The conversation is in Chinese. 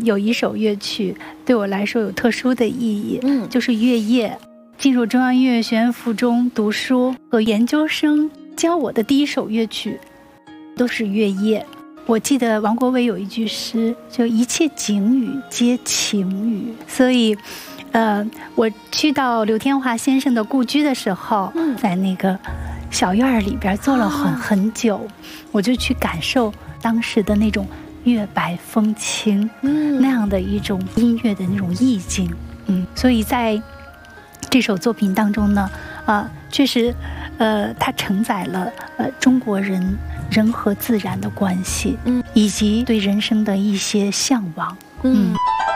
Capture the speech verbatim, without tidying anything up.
有一首乐曲对我来说有特殊的意义， 嗯， 就是《月夜》。进入中央音乐学院附中读书和研究生，教我的第一首乐曲都是《月夜》。我记得王国维有一句诗，就一切景语皆情语。所以，呃，我去到刘天华先生的故居的时候，嗯、在那个小院里边坐了很很久，我就去感受当时的那种月白风清，嗯，那样的一种音乐的那种意境，嗯，所以在这首作品当中呢，啊、呃，确实，呃，它承载了呃中国人人和自然的关系，嗯，以及对人生的一些向往，嗯。嗯